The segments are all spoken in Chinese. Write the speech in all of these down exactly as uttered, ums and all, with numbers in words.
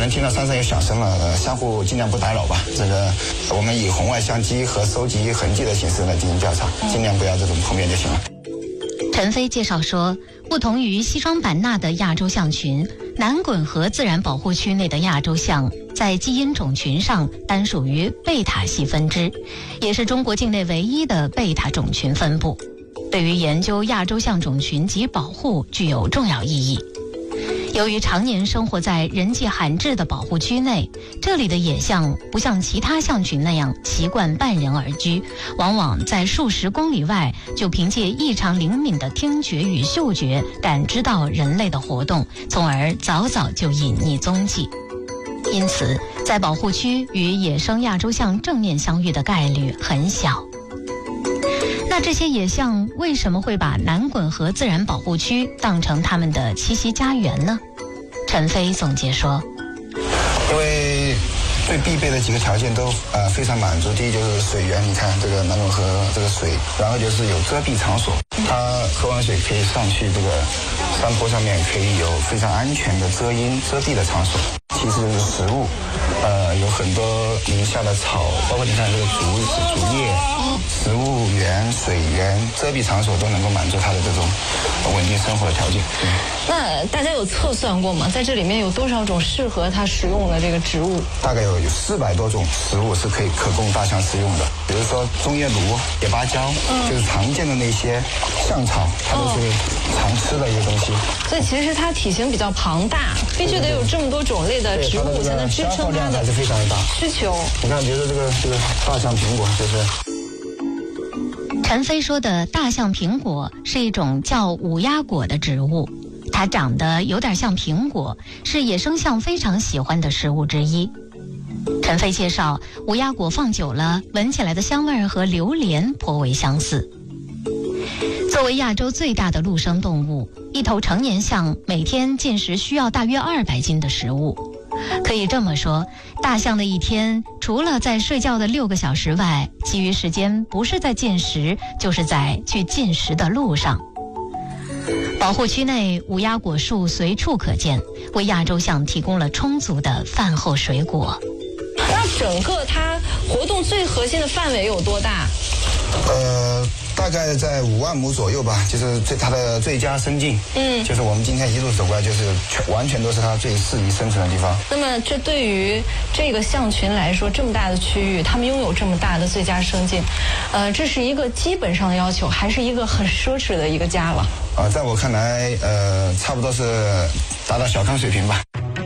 能听到山上有响声了，呃，相互尽量不打扰吧。这个我们以红外相机和收集痕迹的形式来进行调查，尽量不要这种碰面就行了。 陈飞介绍说，不同于西双版纳的亚洲象群，南滚河自然保护区内的亚洲象在基因种群上单属于贝塔系分支，也是中国境内唯一的贝塔种群分布，对于研究亚洲象种群及保护具有重要意义。由于常年生活在人迹罕至的保护区内，这里的野象不像其他象群那样习惯半人而居，往往在数十公里外就凭借异常灵敏的听觉与嗅觉感知到人类的活动，从而早早就隐匿踪迹。因此，在保护区与野生亚洲象正面相遇的概率很小。那这些野象为什么会把南滚河自然保护区当成他们的栖息家园呢？陈飞总结说， 因为最必备的几个条件都呃非常满足。第一就是水源，你看这个南滚河这个水，然后就是有遮蔽场所，它喝完水可以上去这个山坡上面，可以有非常安全的遮阴遮蔽的场所。其次就是食物，呃，有很多林下的草，包括你看这个竹子、竹叶、食物源、水源、遮蔽场所都能够满足它的这种稳定生活的条件。嗯、 那大家有测算过吗？在这里面有多少种适合它食用的这个植物？ 大概有有四百多种食物是可以可供大象食用的，比如说中叶芦、野芭蕉，嗯、就是常见的那些象草，它都是常吃的一个东西。 所以其实它体型比较庞大，必须得有这么多种类的植物才能支撑它的是非常大需求。 你看，比如说这个这个大象苹果，就是陈飞说的大象苹果是一种叫五鸭果的植物，它长得有点像苹果，是野生象非常喜欢的食物之一。陈飞介绍，五鸭果放久了，闻起来的香味和榴莲颇为相似。作为亚洲最大的陆生动物，一头成年象每天进食需要大约二百斤的食物。可以这么说，大象的一天除了在睡觉的六个小时外，其余时间不是在进食，就是在去进食的路上。保护区内无鸭果树随处可见，为亚洲象提供了充足的饭后水果。 那整个它活动最核心的范围有多大？ 呃，大概在五万亩左右吧，就是最它的最佳生境。嗯，就是我们今天一路走过来，就是全完全都是它最适宜生存的地方。 那么，这对于这个象群来说，这么大的区域，它们拥有这么大的最佳生境，呃，这是一个基本上的要求，还是一个很奢侈的一个家了？ 啊、呃，在我看来，呃，差不多是达到小康水平吧。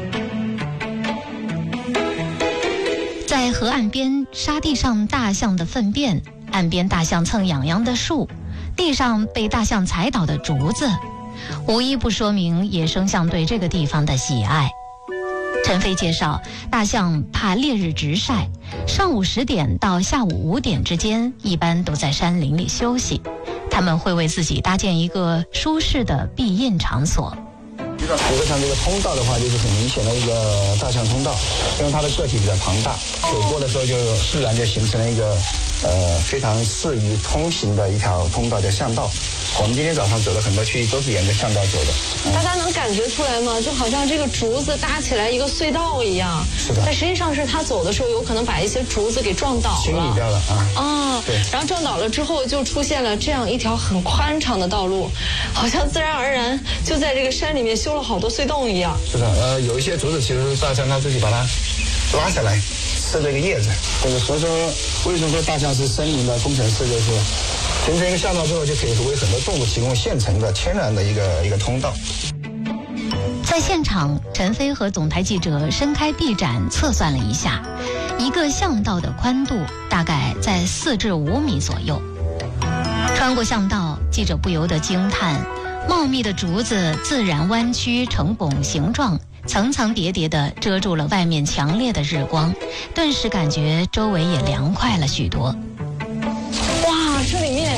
在河岸边沙地上大象的粪便，岸边大象蹭痒痒的树，地上被大象踩倒的竹子，无一不说明野生象对这个地方的喜爱。陈飞介绍，大象怕烈日直晒，上午十点到下午五点之间一般都在山林里休息，他们会为自己搭建一个舒适的避孕场所。 比如像这个通道的话，就是很明显的一个大象通道，因为它的个体比较庞大，走过的时候就自然就形成了一个呃非常适宜通行的一条通道，叫巷道。我们今天早上走的很多区域都是沿着巷道走的。 嗯、大家能感觉出来吗？就好像这个竹子搭起来一个隧道一样。 是的。 但实际上是他走的时候，有可能把一些竹子给撞倒了。 清理掉了啊。 啊。对。然后撞倒了之后，就出现了这样一条很宽敞的道路，好像自然而然就在这个山里面修了好多隧洞一样。 是的，呃，有一些竹子其实是大象它自己把它拉下来吃这个叶子。这个所以说，为什么说大象是森林的工程师，就是形成一个巷道之后，就可以为很多动物提供现成的天然的一个一个通道。 在现场，陈飞和总台记者伸开臂展测算了一下，一个巷道的宽度大概在四至五米左右。穿过巷道，记者不由得惊叹，茂密的竹子自然弯曲成拱形状，层层叠叠地遮住了外面强烈的日光，顿时感觉周围也凉快了许多。 哇，这里面，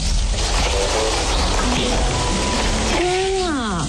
天啊！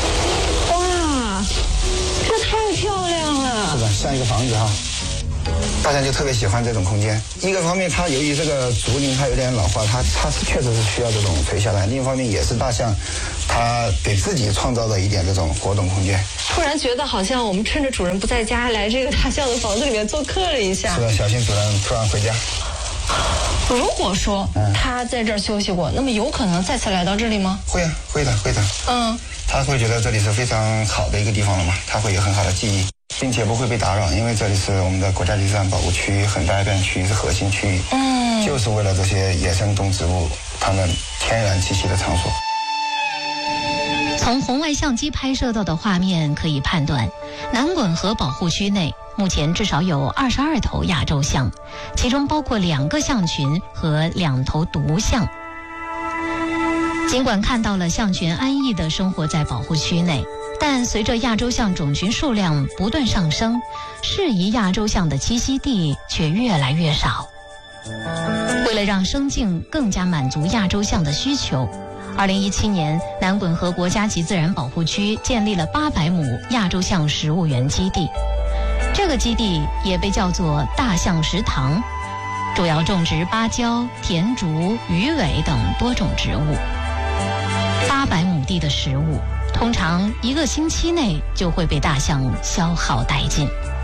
哇，这太漂亮了！ 是的，像一个房子哈。 大象就特别喜欢这种空间。一个方面，它由于这个竹林它有点老化，它它是确实是需要这种垂下来；另一方面，也是大象它给自己创造了一点这种活动空间。 突然觉得好像我们趁着主人不在家，来这个大象的房子里面做客了一下。 是的，小心主人突然回家。 如果说他在这儿休息过，嗯、那么有可能再次来到这里吗？ 会啊，会的，会的。 嗯， 他会觉得这里是非常好的一个地方了嘛，他会有很好的记忆。并且不会被打扰，因为这里是我们的国家级自然保护区，很大一片区域是核心区域，嗯，就是为了这些野生动植物它们天然栖息的场所。 从红外相机拍摄到的画面可以判断，南滚河保护区内目前至少有二十二头亚洲象，其中包括两个象群和两头独象。尽管看到了象群安逸地生活在保护区内，但随着亚洲象种群数量不断上升，适宜亚洲象的栖息地却越来越少。为了让生境更加满足亚洲象的需求，二零一七年南滚河国家级自然保护区建立了八百亩亚洲象食物园基地，这个基地也被叫做大象食堂，主要种植芭蕉、甜竹、鱼尾等多种植物。八百亩地的食物，通常一个星期内就会被大象消耗殆尽。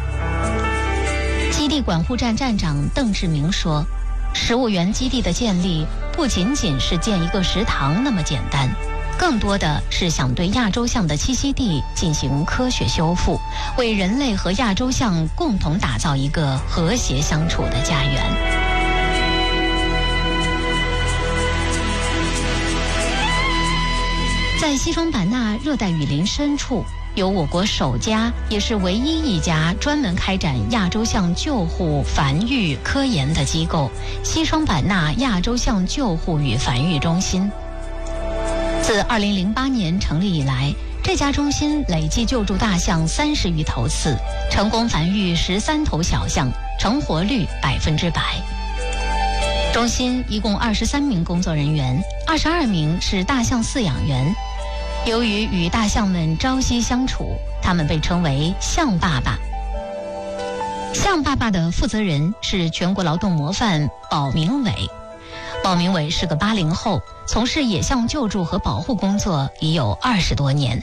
基地管护站站长邓志明说，食物园基地的建立不仅仅是建一个食堂那么简单，更多的是想对亚洲象的栖息地进行科学修复，为人类和亚洲象共同打造一个和谐相处的家园。在西双版纳热带雨林深处，有我国首家也是唯一一家专门开展亚洲象救护、繁育、科研的机构——西双版纳亚洲象救护与繁育中心。自二零零八年成立以来，这家中心累计救助大象三十余头次，成功繁育十三头小象，成活率百分之百。中心一共二十三名工作人员，二十二名是大象饲养员。由于与大象们朝夕相处，他们被称为象爸爸。象爸爸的负责人是全国劳动模范保明伟。保明伟是个八零后，从事野象救助和保护工作已有二十多年。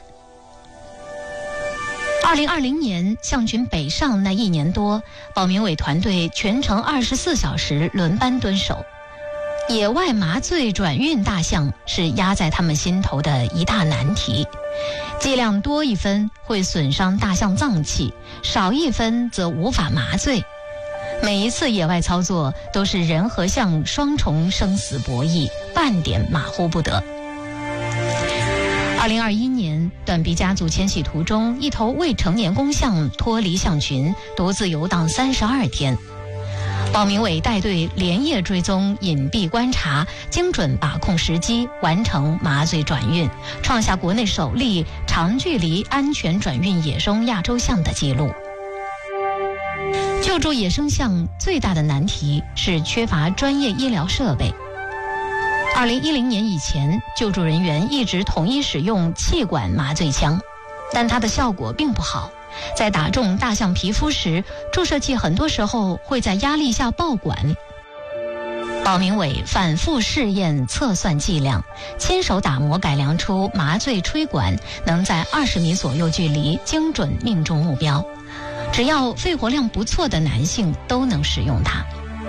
二零二零年象群北上那一年多，保明伟团队全程二十四小时轮班蹲守。野外麻醉转运大象是压在他们心头的一大难题，剂量多一分会损伤大象脏器，少一分则无法麻醉。每一次野外操作都是人和象双重生死博弈，半点马虎不得。二零二一年，短臂家族迁徙途中，一头未成年公象脱离象群，独自游荡三十二天。保明伟带队连夜追踪、隐蔽观察，精准把控时机，完成麻醉转运，创下国内首例长距离安全转运野生亚洲象的记录。救助野生象最大的难题是缺乏专业医疗设备。二零一零年以前，救助人员一直统一使用气管麻醉枪，但它的效果并不好。在打中大象皮肤时，注射器很多时候会在压力下爆管。保明伟反复试验测算剂量，亲手打磨改良出麻醉吹管，能在二十米左右距离精准命中目标。只要肺活量不错的男性都能使用它。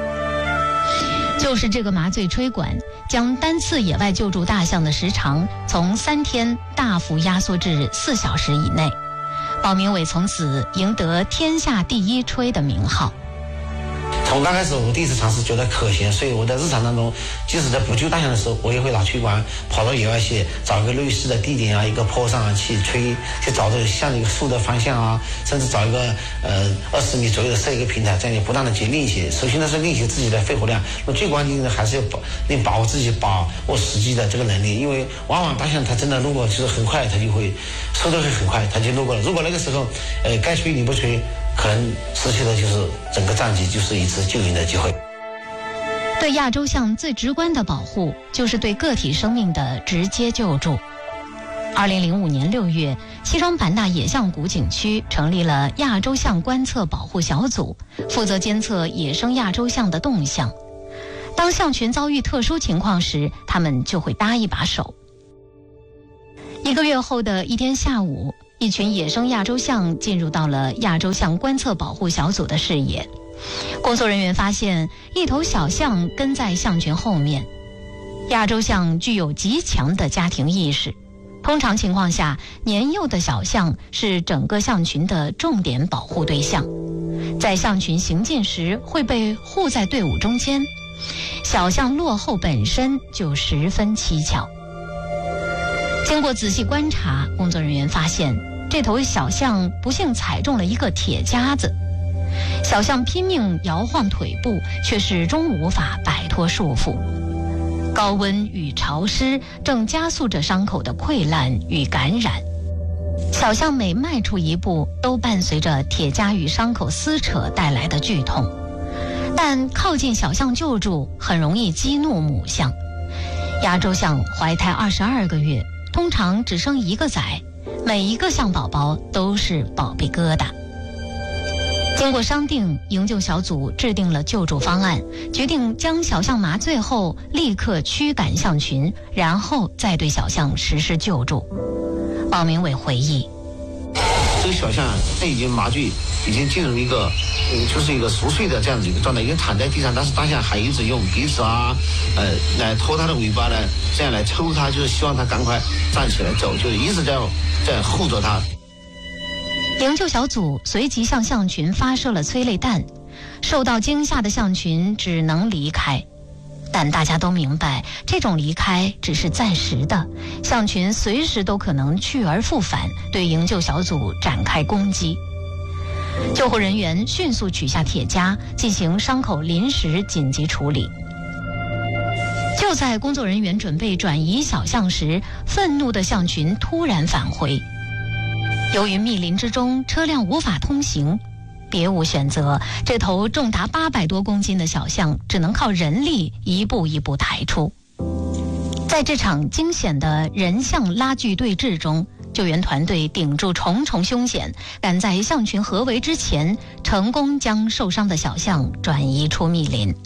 就是这个麻醉吹管，将单次野外救助大象的时长从三天大幅压缩至四小时以内。保明伟从此赢得天下第一吹的名号。 从刚开始我第一次尝试觉得可行，所以我在日常当中，即使在不救大象的时候，我也会拿吹管跑到野外去，找一个类似的地点啊，一个坡上啊去吹，去找这个向一个树的方向啊，甚至找一个呃二十米左右的设一个平台，这样不断的去练习。首先呢是练习自己的肺活量，那最关键的还是要保练把握自己把握时机的这个能力，因为往往大象它真的如果就是很快，它就会速度会很快，它就路过了。如果那个时候呃该吹你不吹，可能失去的就是整个战局，就是一次救援的机会。 对亚洲象最直观的保护，就是对个体生命的直接救助。 二零零五年六月，西双版纳野象谷景区成立了亚洲象观测保护小组，负责监测野生亚洲象的动向。当象群遭遇特殊情况时，他们就会搭一把手。一个月后的一天下午，一群野生亚洲象进入到了亚洲象观测保护小组的视野。工作人员发现一头小象跟在象群后面。亚洲象具有极强的家庭意识，通常情况下，年幼的小象是整个象群的重点保护对象，在象群行进时会被护在队伍中间。小象落后本身就十分蹊跷。经过仔细观察，工作人员发现这头小象不幸踩中了一个铁夹子，小象拼命摇晃腿部，却始终无法摆脱束缚。高温与潮湿正加速着伤口的溃烂与感染，小象每迈出一步都伴随着铁夹与伤口撕扯带来的剧痛。但靠近小象救助很容易激怒母象。亚洲象怀胎二十二个月，通常只生一个崽，每一个象宝宝都是宝贝疙瘩。经过商定，营救小组制定了救助方案，决定将小象麻醉后立刻驱赶象群，然后再对小象实施救助。王明伟回忆， 这个小象它已经麻醉，已经进入一个嗯，就是一个熟睡的这样子一个状态，已经躺在地上，但是当下还一直用鼻子啊呃来拖它的尾巴呢，这样来抽它，就是希望它赶快站起来走，就是一直在在护着它。 营救小组随即向象群发射了催泪弹，受到惊吓的象群只能离开。但大家都明白，这种离开只是暂时的，象群随时都可能去而复返，对营救小组展开攻击。救护人员迅速取下铁夹，进行伤口临时紧急处理。就在工作人员准备转移小象时，愤怒的象群突然返回。由于密林之中车辆无法通行，别无选择，这头重达八百多公斤的小象只能靠人力一步一步抬出。在这场惊险的人象拉锯对峙中，救援团队顶住重重凶险，赶在象群合围之前，成功将受伤的小象转移出密林。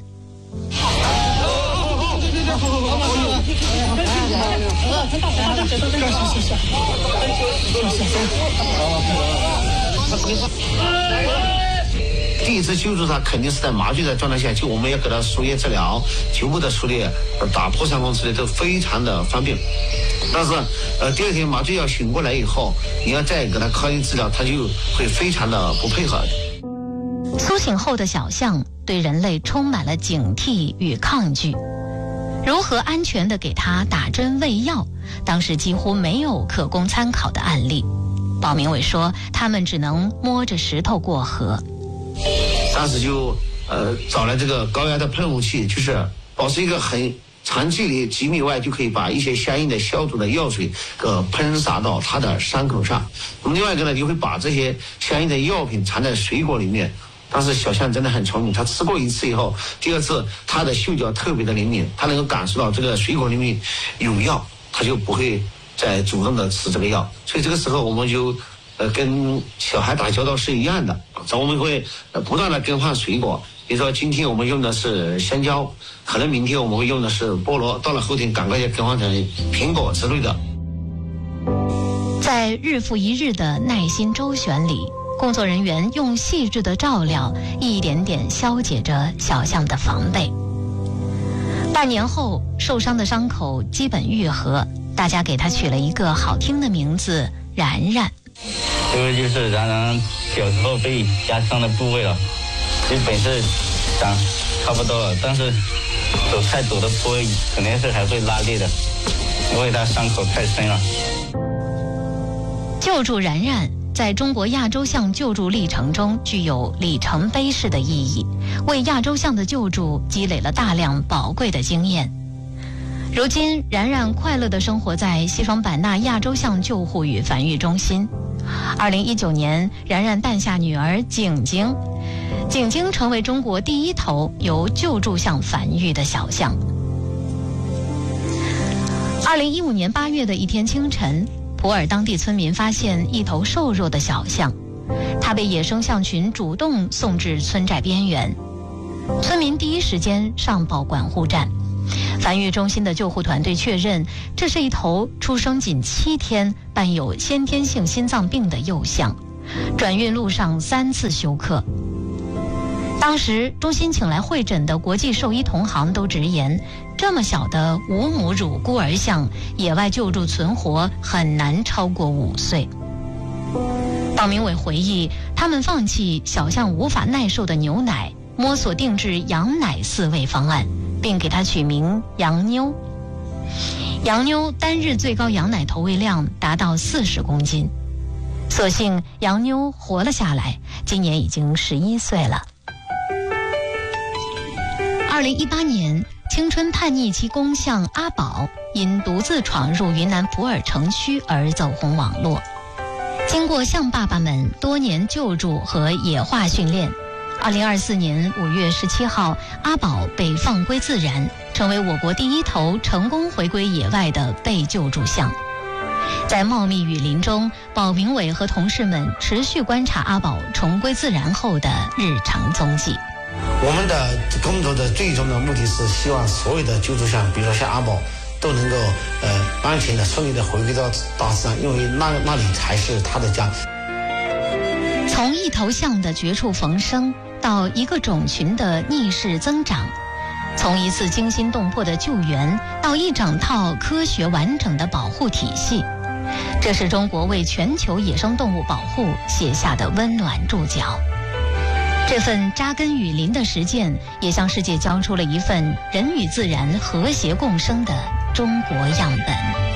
第一次救助他肯定是在麻醉的状态下，就我们要给他输液治疗、局部的处理、打破伤风之类都非常的方便。但是呃，第二天麻醉药醒过来以后，你要再给他靠近治疗，他就会非常的不配合。 苏醒后的小象对人类充满了警惕与抗拒。如何安全地给他打针喂药，当时几乎没有可供参考的案例。鲍明伟说，他们只能摸着石头过河。 当时就呃找来这个高压的喷雾器，就是保持一个很长距离几米外，就可以把一些相应的消毒的药水呃喷洒到他的伤口上。那么另外一个呢，就会把这些相应的药品藏在水果里面。但是小象真的很聪明，它吃过一次以后，第二次它的嗅觉特别的灵敏，它能够感受到这个水果里面有药，它就不会再主动的吃这个药。所以这个时候我们就呃跟小孩打交道是一样的，我们会呃不断的更换水果，比如说今天我们用的是香蕉，可能明天我们会用的是菠萝，到了后天赶快就更换成苹果之类的。 在日复一日的耐心周旋里，工作人员用细致的照料，一点点消解着小象的防备。半年后，受伤的伤口基本愈合，大家给他取了一个好听的名字——然然。 这个就是然然小时候被压伤的部位了，基本是长差不多了，但是走太陡的坡肯定是还会拉裂的，因为它伤口太深了。 救助然然在中国亚洲象救助历程中具有里程碑式的意义，为亚洲象的救助积累了大量宝贵的经验。如今，然然快乐地生活在西双版纳亚洲象救护与繁育中心。二零一九年，然然诞下女儿景景，景景成为中国第一头由救助象繁育的小象。二零一五年八月的一天清晨， 普洱当地村民发现一头瘦弱的小象，它被野生象群主动送至村寨边缘。村民第一时间上报管护站，繁育中心的救护团队确认，这是一头出生仅七天、伴有先天性心脏病的幼象，转运路上三次休克。当时中心请来会诊的国际兽医同行都直言，这么小的无母乳孤儿象，野外救助存活很难超过五岁。鲍明伟回忆，他们放弃小象无法耐受的牛奶，摸索定制羊奶饲喂方案，并给它取名羊妞。羊妞单日最高羊奶投喂量达到四十公斤，所幸羊妞活了下来，今年已经十一岁了。二零一八年，青春叛逆期公象阿宝因独自闯入云南普洱城区而走红网络。经过象爸爸们多年救助和野化训练，二零二四年五月十七号，阿宝被放归自然，成为我国第一头成功回归野外的被救助象。在茂密雨林中，鲍明伟和同事们持续观察阿宝重归自然后的日常踪迹。 我们的工作的最终的目的是希望所有的救助象，比如说像阿宝，都能够呃安全的、顺利的回归到大自然，因为那那里才是他的家。 从一头象的绝处逢生到一个种群的逆势增长，从一次惊心动魄的救援到一整套科学完整的保护体系，这是中国为全球野生动物保护写下的温暖注脚。这份扎根雨林的实践，也向世界交出了一份人与自然和谐共生的中国样本。